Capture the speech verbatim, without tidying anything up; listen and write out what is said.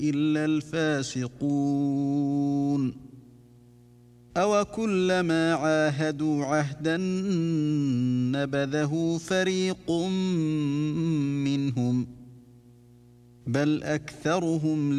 إلا الفاسقون أوكلما عاهدوا عهدا نبذه فريق منهم بل أكثرهم